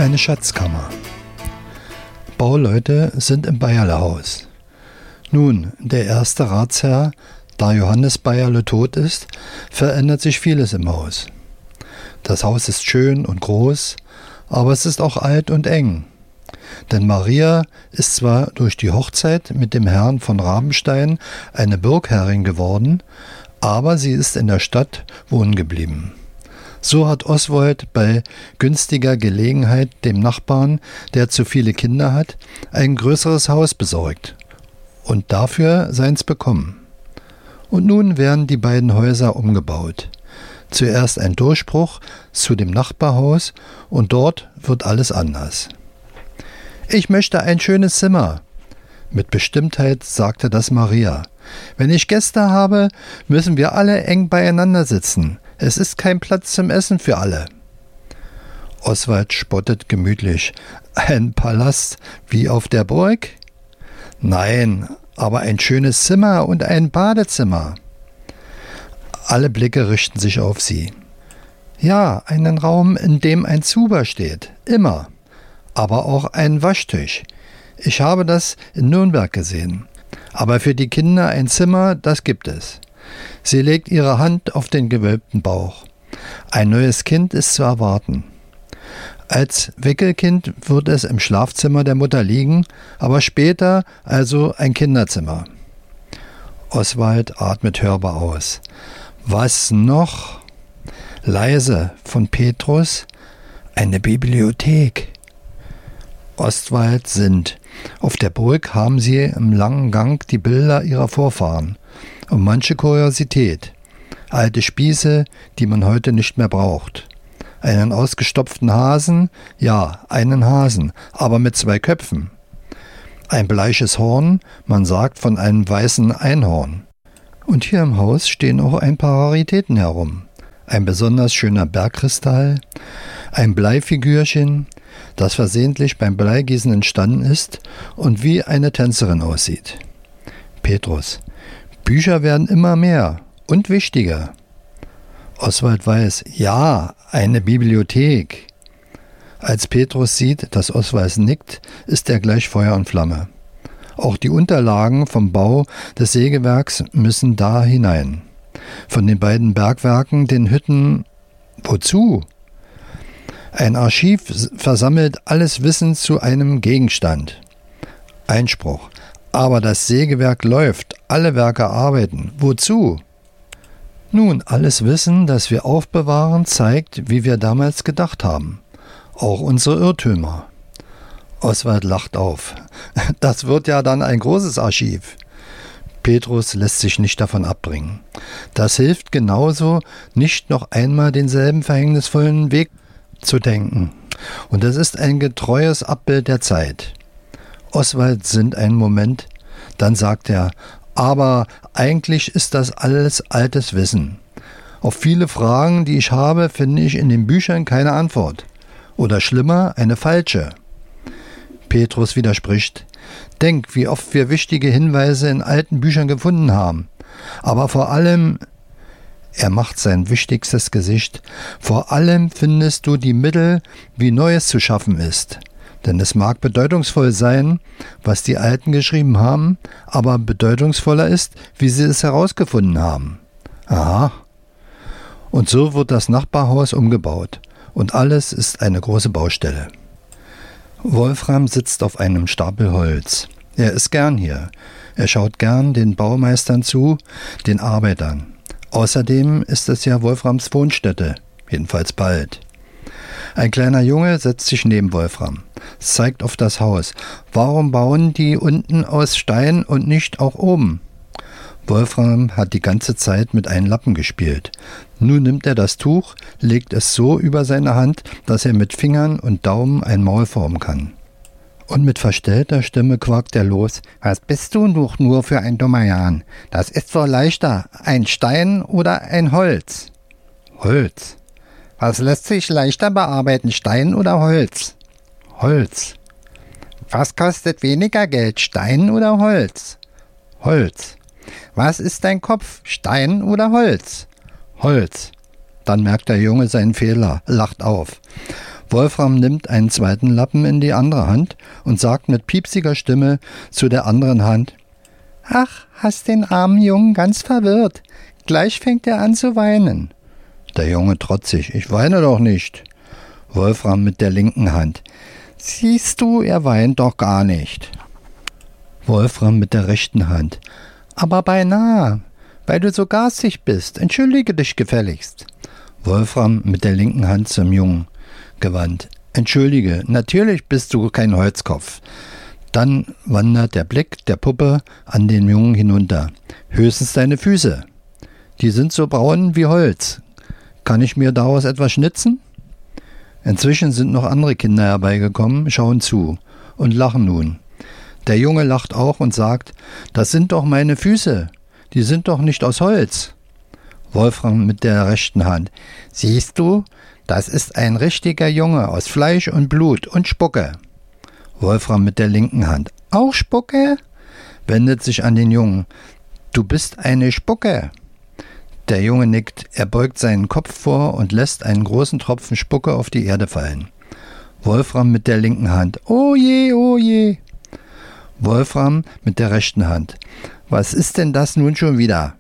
Eine Schatzkammer. Bauleute sind im Bayerlehaus. Nun, der erste Ratsherr, da Johannes Bayerle tot ist, verändert sich vieles im Haus. Das Haus ist schön und groß, aber es ist auch alt und eng. Denn Maria ist zwar durch die Hochzeit mit dem Herrn von Rabenstein eine Burgherrin geworden, aber sie ist in der Stadt wohnen geblieben. So hat Oswald bei günstiger Gelegenheit dem Nachbarn, der zu viele Kinder hat, ein größeres Haus besorgt und dafür seins bekommen. Und nun werden die beiden Häuser umgebaut. Zuerst ein Durchbruch zu dem Nachbarhaus und dort wird alles anders. »Ich möchte ein schönes Zimmer«, mit Bestimmtheit sagte das Maria. »Wenn ich Gäste habe, müssen wir alle eng beieinander sitzen. Es ist kein Platz zum Essen für alle.« Oswald spottet gemütlich. »Ein Palast wie auf der Burg?« »Nein, aber ein schönes Zimmer und ein Badezimmer.« Alle Blicke richten sich auf sie. »Ja, einen Raum, in dem ein Zuber steht. Immer. Aber auch ein Waschtisch. Ich habe das in Nürnberg gesehen. Aber für die Kinder ein Zimmer, das gibt es.« Sie legt ihre Hand auf den gewölbten Bauch. Ein neues Kind ist zu erwarten. Als Wickelkind wird es im Schlafzimmer der Mutter liegen, aber später also ein Kinderzimmer. Oswald atmet hörbar aus. »Was noch?« Leise von Petrus. »Eine Bibliothek.« Oswald sinnt. Auf der Burg haben sie im langen Gang die Bilder ihrer Vorfahren und manche Kuriosität. Alte Spieße, die man heute nicht mehr braucht. Einen ausgestopften Hasen, ja, einen Hasen, aber mit 2 Köpfen. Ein bleiches Horn, man sagt von einem weißen Einhorn. Und hier im Haus stehen auch ein paar Raritäten herum. Ein besonders schöner Bergkristall, ein Bleifigürchen, das versehentlich beim Bleigießen entstanden ist und wie eine Tänzerin aussieht. Petrus: Bücher werden immer mehr und wichtiger. Oswald weiß: Ja, eine Bibliothek. Als Petrus sieht, dass Oswald nickt, ist er gleich Feuer und Flamme. Auch die Unterlagen vom Bau des Sägewerks müssen da hinein. Von den beiden Bergwerken, den Hütten. Wozu? Ein Archiv versammelt alles Wissen zu einem Gegenstand. Einspruch: Aber das Sägewerk läuft, alle Werke arbeiten. Wozu? Nun, alles Wissen, das wir aufbewahren, zeigt, wie wir damals gedacht haben. Auch unsere Irrtümer. Oswald lacht auf. Das wird ja dann ein großes Archiv. Petrus lässt sich nicht davon abbringen. Das hilft genauso, nicht noch einmal denselben verhängnisvollen Weg zu denken. Und es ist ein getreues Abbild der Zeit. Oswald sinnt einen Moment, dann sagt er: Aber eigentlich ist das alles altes Wissen. Auf viele Fragen, die ich habe, finde ich in den Büchern keine Antwort. Oder schlimmer, eine falsche. Petrus widerspricht: Denk, wie oft wir wichtige Hinweise in alten Büchern gefunden haben. Aber vor allem, er macht sein wichtigstes Gesicht, vor allem findest du die Mittel, wie Neues zu schaffen ist. Denn es mag bedeutungsvoll sein, was die Alten geschrieben haben, aber bedeutungsvoller ist, wie sie es herausgefunden haben. Aha. Und so wird das Nachbarhaus umgebaut. Und alles ist eine große Baustelle. Wolfram sitzt auf einem Stapel Holz. Er ist gern hier. Er schaut gern den Baumeistern zu, den Arbeitern. Außerdem ist es ja Wolframs Wohnstätte, jedenfalls bald. Ein kleiner Junge setzt sich neben Wolfram, zeigt auf das Haus. Warum bauen die unten aus Stein und nicht auch oben? Wolfram hat die ganze Zeit mit einem Lappen gespielt. Nun nimmt er das Tuch, legt es so über seine Hand, dass er mit Fingern und Daumen ein Maul formen kann. Und mit verstellter Stimme quakt er los: Was bist du doch nur für ein dummer Jan? Das ist wohl leichter, ein Stein oder ein Holz? Holz. Was lässt sich leichter bearbeiten, Stein oder Holz? Holz. Was kostet weniger Geld, Stein oder Holz? Holz. Was ist dein Kopf, Stein oder Holz? Holz. Dann merkt der Junge seinen Fehler, lacht auf. Wolfram nimmt einen zweiten Lappen in die andere Hand und sagt mit piepsiger Stimme zu der anderen Hand: »Ach, hast den armen Jungen ganz verwirrt. Gleich fängt er an zu weinen.« Der Junge trotzig: »Ich weine doch nicht.« Wolfram mit der linken Hand: »Siehst du, er weint doch gar nicht.« Wolfram mit der rechten Hand: »Aber beinahe, weil du so garstig bist. Entschuldige dich gefälligst.« Wolfram mit der linken Hand zum Jungen gewandt: »Entschuldige, natürlich bist du kein Holzkopf.« Dann wandert der Blick der Puppe an den Jungen hinunter. »Höchstens deine Füße. Die sind so braun wie Holz. Kann ich mir daraus etwas schnitzen?« Inzwischen sind noch andere Kinder herbeigekommen, schauen zu und lachen nun. Der Junge lacht auch und sagt: »Das sind doch meine Füße. Die sind doch nicht aus Holz.« Wolfram mit der rechten Hand: »Siehst du, das ist ein richtiger Junge aus Fleisch und Blut und Spucke.« Wolfram mit der linken Hand: »Auch Spucke?« Wendet sich an den Jungen: »Du bist eine Spucke.« Der Junge nickt, er beugt seinen Kopf vor und lässt einen großen Tropfen Spucke auf die Erde fallen. Wolfram mit der linken Hand: »Oh je, oh je.« Wolfram mit der rechten Hand: »Was ist denn das nun schon wieder?«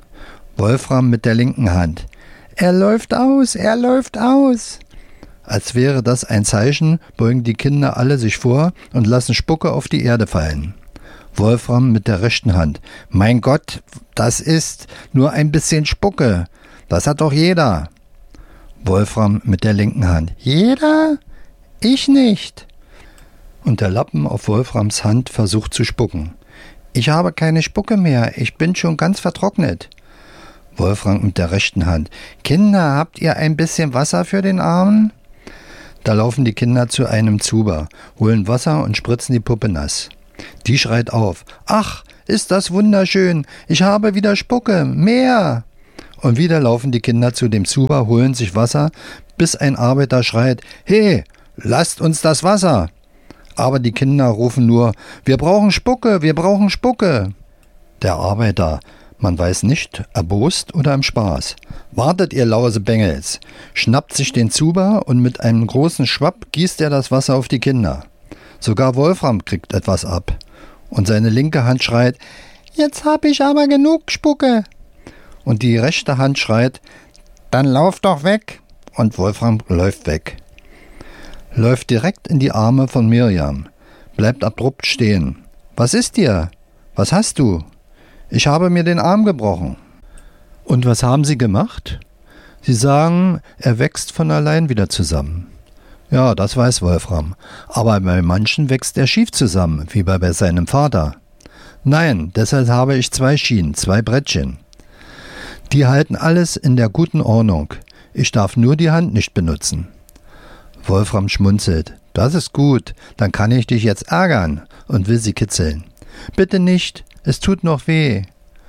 Wolfram mit der linken Hand: »Er läuft aus, er läuft aus.« Als wäre das ein Zeichen, beugen die Kinder alle sich vor und lassen Spucke auf die Erde fallen. Wolfram mit der rechten Hand: »Mein Gott, das ist nur ein bisschen Spucke. Das hat doch jeder.« Wolfram mit der linken Hand: »Jeder? Ich nicht.« Und der Lappen auf Wolframs Hand versucht zu spucken. »Ich habe keine Spucke mehr, ich bin schon ganz vertrocknet.« Wolfram mit der rechten Hand: »Kinder, habt ihr ein bisschen Wasser für den Armen?« Da laufen die Kinder zu einem Zuber, holen Wasser und spritzen die Puppe nass. Die schreit auf: »Ach, ist das wunderschön, ich habe wieder Spucke, mehr!« Und wieder laufen die Kinder zu dem Zuber, holen sich Wasser, bis ein Arbeiter schreit: »He, lasst uns das Wasser!« Aber die Kinder rufen nur: »Wir brauchen Spucke, wir brauchen Spucke!« Der Arbeiter, man weiß nicht, erbost oder im Spaß: »Wartet, ihr Lausebengels!« schnappt sich den Zuber und mit einem großen Schwapp gießt er das Wasser auf die Kinder. Sogar Wolfram kriegt etwas ab. Und seine linke Hand schreit: »Jetzt hab ich aber genug Spucke!« Und die rechte Hand schreit: »Dann lauf doch weg!« Und Wolfram läuft weg. Läuft direkt in die Arme von Mirjam, bleibt abrupt stehen. »Was ist dir? Was hast du?« »Ich habe mir den Arm gebrochen.« »Und was haben Sie gemacht?« »Sie sagen, er wächst von allein wieder zusammen.« »Ja, das weiß Wolfram. Aber bei manchen wächst er schief zusammen, wie bei seinem Vater.« »Nein, deshalb habe ich 2 Schienen, 2 Brettchen. Die halten alles in der guten Ordnung. Ich darf nur die Hand nicht benutzen.« Wolfram schmunzelt. »Das ist gut, dann kann ich dich jetzt ärgern«, und will sie kitzeln. »Bitte nicht, es tut noch weh.«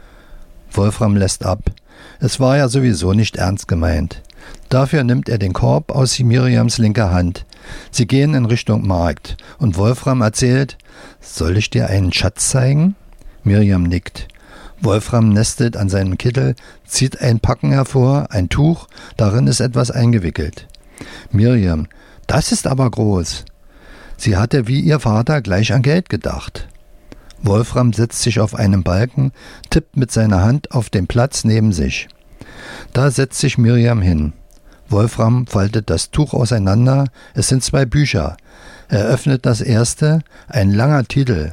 Wolfram lässt ab. Es war ja sowieso nicht ernst gemeint. Dafür nimmt er den Korb aus Mirjams linker Hand. Sie gehen in Richtung Markt und Wolfram erzählt: »Soll ich dir einen Schatz zeigen?« Mirjam nickt. Wolfram nestelt an seinem Kittel, zieht ein Packen hervor, ein Tuch, darin ist etwas eingewickelt. Mirjam: »Das ist aber groß.« Sie hatte wie ihr Vater gleich an Geld gedacht. Wolfram setzt sich auf einen Balken, tippt mit seiner Hand auf den Platz neben sich. Da setzt sich Mirjam hin. Wolfram faltet das Tuch auseinander, es sind 2 Bücher. Er öffnet das erste, ein langer Titel: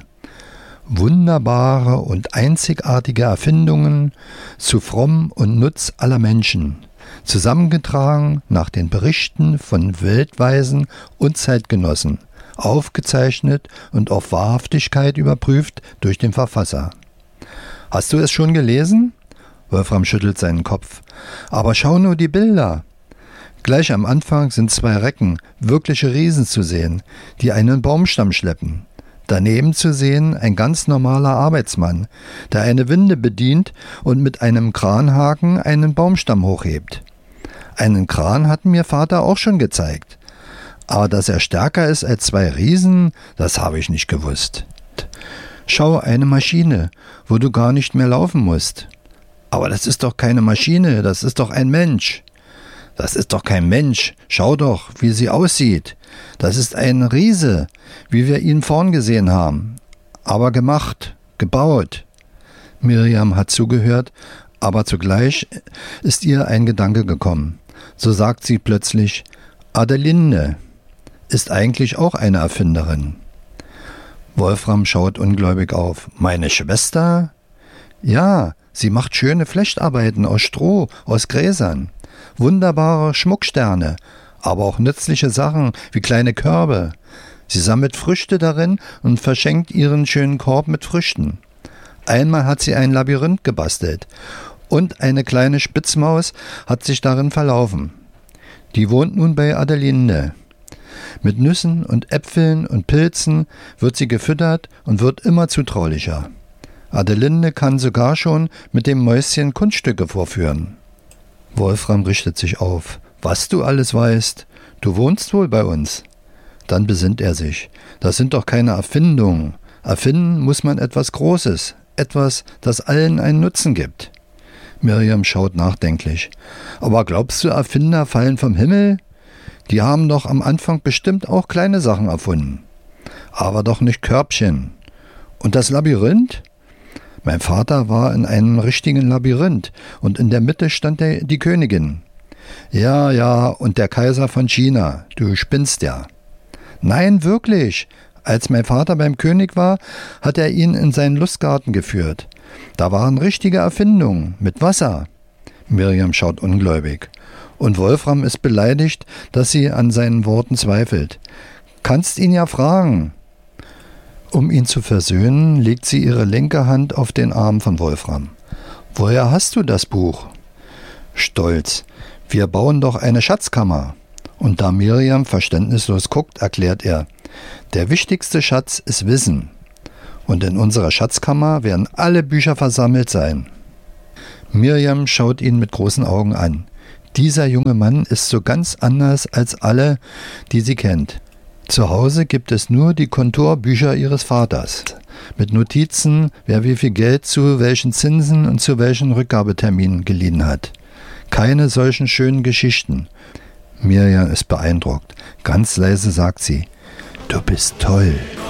»Wunderbare und einzigartige Erfindungen zu Fromm und Nutz aller Menschen«, zusammengetragen nach den Berichten von Weltweisen und Zeitgenossen, aufgezeichnet und auf Wahrhaftigkeit überprüft durch den Verfasser. »Hast du es schon gelesen?« Wolfram schüttelt seinen Kopf. »Aber schau nur die Bilder!« Gleich am Anfang sind 2 Recken, wirkliche Riesen zu sehen, die einen Baumstamm schleppen. Daneben zu sehen ein ganz normaler Arbeitsmann, der eine Winde bedient und mit einem Kranhaken einen Baumstamm hochhebt. Einen Kran hat mir Vater auch schon gezeigt. Aber dass er stärker ist als 2 Riesen, das habe ich nicht gewusst. Schau, eine Maschine, wo du gar nicht mehr laufen musst. Aber das ist doch keine Maschine, das ist doch ein Mensch. Das ist doch kein Mensch. Schau doch, wie sie aussieht. Das ist ein Riese, wie wir ihn vorn gesehen haben. Aber gemacht, gebaut. Miriam hat zugehört, aber zugleich ist ihr ein Gedanke gekommen. So sagt sie plötzlich, Adelinde ist eigentlich auch eine Erfinderin. Wolfram schaut ungläubig auf. Meine Schwester? Ja, sie macht schöne Flechtarbeiten aus Stroh, aus Gräsern. Wunderbare Schmucksterne, aber auch nützliche Sachen wie kleine Körbe. Sie sammelt Früchte darin und verschenkt ihren schönen Korb mit Früchten. Einmal hat sie ein Labyrinth gebastelt und eine kleine Spitzmaus hat sich darin verlaufen. Die wohnt nun bei Adelinde. Mit Nüssen und Äpfeln und Pilzen wird sie gefüttert und wird immer zutraulicher. Adelinde kann sogar schon mit dem Mäuschen Kunststücke vorführen. Wolfram richtet sich auf. Was du alles weißt, du wohnst wohl bei uns. Dann besinnt er sich. Das sind doch keine Erfindungen. Erfinden muss man etwas Großes, etwas, das allen einen Nutzen gibt. Miriam schaut nachdenklich. Aber glaubst du, Erfinder fallen vom Himmel? Die haben doch am Anfang bestimmt auch kleine Sachen erfunden. Aber doch nicht Körbchen. Und das Labyrinth? Mein Vater war in einem richtigen Labyrinth und in der Mitte stand die Königin. Ja, und der Kaiser von China. Du spinnst ja. Nein, wirklich. Als mein Vater beim König war, hat er ihn in seinen Lustgarten geführt. Da waren richtige Erfindungen mit Wasser. Miriam schaut ungläubig. Und Wolfram ist beleidigt, dass sie an seinen Worten zweifelt. Kannst ihn ja fragen. Um ihn zu versöhnen, legt sie ihre linke Hand auf den Arm von Wolfram. Woher hast du das Buch? Stolz. Wir bauen doch eine Schatzkammer. Und da Miriam verständnislos guckt, erklärt er, der wichtigste Schatz ist Wissen. Und in unserer Schatzkammer werden alle Bücher versammelt sein. Miriam schaut ihn mit großen Augen an. Dieser junge Mann ist so ganz anders als alle, die sie kennt. Zu Hause gibt es nur die Kontorbücher ihres Vaters, mit Notizen, wer wie viel Geld zu welchen Zinsen und zu welchen Rückgabeterminen geliehen hat. Keine solchen schönen Geschichten. Miriam ist beeindruckt. Ganz leise sagt sie, du bist toll.